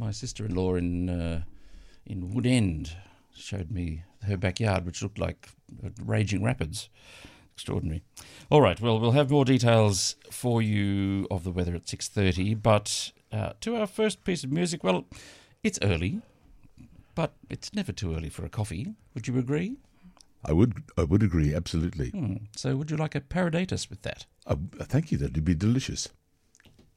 My sister-in-law in Woodend showed me her backyard, which looked like raging rapids. Extraordinary. All right, well, we'll have more details for you of the weather at 6:30, but to our first piece of music, well, it's early, but it's never too early for a coffee. Would you agree? I would agree, absolutely. So would you like a Paraditas with that? Thank you, that'd be delicious.